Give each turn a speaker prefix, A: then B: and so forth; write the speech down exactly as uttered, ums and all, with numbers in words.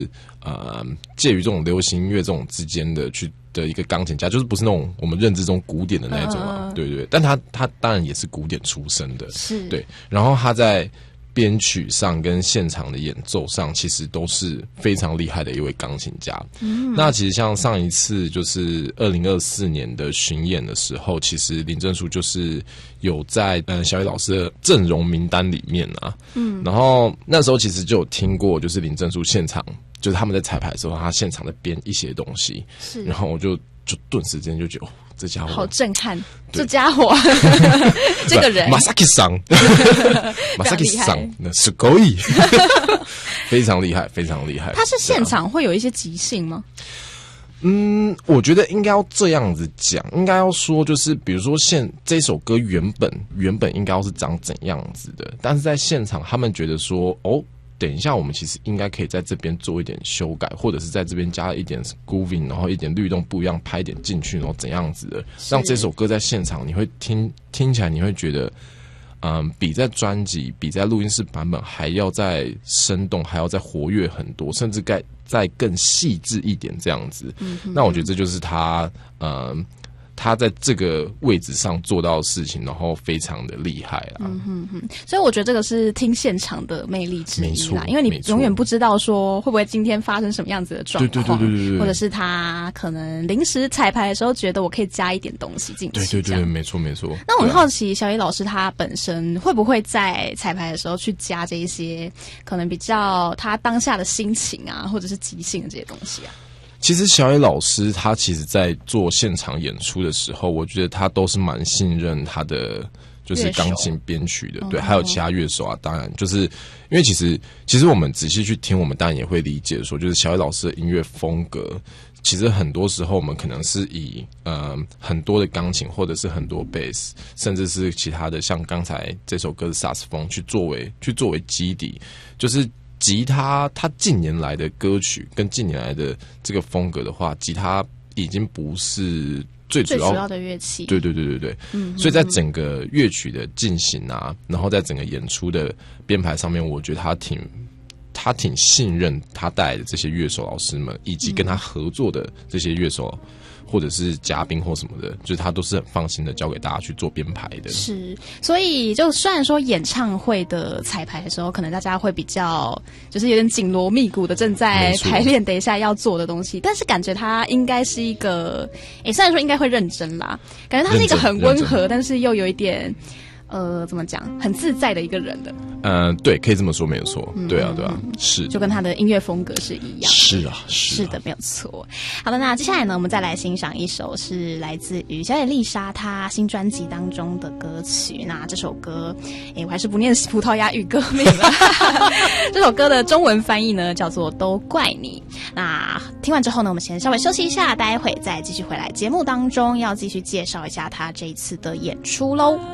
A: 呃介于这种流行音乐这种之间的去的一个钢琴家，就是不是那种我们认知中古典的那一种啊，嗯、对对对，但他他当然也是古典出身的，
B: 是
A: 对，然后他在编曲上跟现场的演奏上，其实都是非常厉害的一位钢琴家。嗯，那其实像上一次就是二零二四年的巡演的时候，其实林正书就是有在呃小野老师的阵容名单里面啊。嗯，然后那时候其实就有听过，就是林正书现场，就是他们在彩排的时候，他现场在编一些东西，是，然后我就就顿时间就觉得。哦，这家伙
B: 好震撼！这家伙，这个人，
A: 马萨克桑，马萨克桑，那是够意，非常厉害，非常厉害。
B: 他是现场会有一些即兴吗？
A: 嗯，我觉得应该要这样子讲，应该要说就是，比如说现这首歌原本原本应该要是长怎样子的，但是在现场他们觉得说，哦。等一下，我们其实应该可以在这边做一点修改，或者是在这边加一点 grooving， 然后一点律动不一样，拍一点进去，然后怎样子的，让这首歌在现场你会听听起来，你会觉得，嗯，比在专辑、比在录音室版本还要再生动，还要再活跃很多，甚至该再更细致一点这样子。嗯、那我觉得这就是他，嗯。他在这个位置上做到的事情，然后非常的厉害啦。
B: 嗯哼哼，所以我觉得这个是听现场的魅力之一啦，因为你永远不知道说会不会今天发生什么样子的状况，对对对对对，或者是他可能临时彩排的时候觉得我可以加一点东西进去，
A: 对对对对，没错没错。
B: 那我很好奇，小野老师他本身会不会在彩排的时候去加这一些可能比较他当下的心情啊，或者是即兴的这些东西啊？
A: 其实小野老师他其实在做现场演出的时候，我觉得他都是蛮信任他的就是钢琴编曲的，对，还有其他乐手啊。当然，就是因为其实其实我们仔细去听，我们当然也会理解说，就是小野老师的音乐风格，其实很多时候我们可能是以呃很多的钢琴，或者是很多贝斯，甚至是其他的像刚才这首歌的萨克斯风去作为去作为基底，就是。吉他，他近年来的歌曲跟近年来的这个风格的话，吉他已经不是最主要
B: 最主要的乐器。
A: 对对对对对，嗯，所以在整个乐曲的进行啊，然后在整个演出的编排上面，我觉得他挺他挺信任他带来的这些乐手老师们，以及跟他合作的这些乐手。或者是嘉宾或什么的，就是他都是很放心的交给大家去做编排的。
B: 是，所以就虽然说演唱会的彩排的时候，可能大家会比较就是有点紧锣密鼓的正在排练等一下要做的东西，但是感觉他应该是一个，诶，虽然说应该会认真啦，感觉他是一个很温和，但是又有一点。呃，怎么讲，很自在的一个人的。
A: 嗯，对，可以这么说，没有错。嗯、对啊，对啊，是，
B: 就跟他的音乐风格是一样。
A: 是啊，是
B: 啊，是的，没有错。好的，那接下来呢，我们再来欣赏一首是来自于小野丽莎她新专辑当中的歌曲。那这首歌，哎，我还是不念葡萄牙语歌名了。这首歌的中文翻译呢，叫做《都怪你》。那听完之后呢，我们先稍微休息一下，待会再继续回来节目当中，要继续介绍一下他这一次的演出喽。